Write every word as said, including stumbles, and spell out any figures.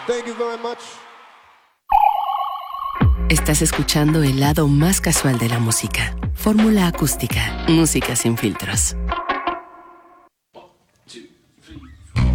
Thank you very much. Estás escuchando el lado más casual de la música. Fórmula acústica. Música sin filtros.